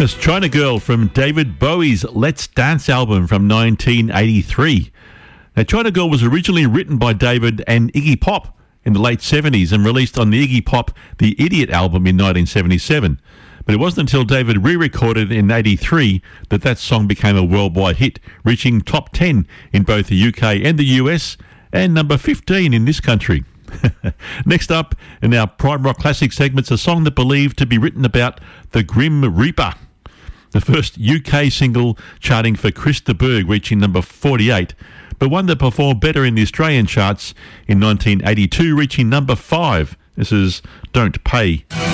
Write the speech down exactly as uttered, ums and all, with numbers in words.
That's China Girl from David Bowie's Let's Dance album from nineteen eighty-three. Now, China Girl was originally written by David and Iggy Pop in the late seventies and released on the Iggy Pop The Idiot album in nineteen seventy-seven. But it wasn't until David re-recorded in eighty-three that that song became a worldwide hit, reaching top ten in both the U K and the U S and number fifteen in this country. Next up in our Prime Rock Classic segments, a song that believed to be written about the Grim Reaper. The first U K single charting for Chris de Burgh, reaching number forty-eight, but one that performed better in the Australian charts in nineteen eighty-two, reaching number five. This is Don't Pay.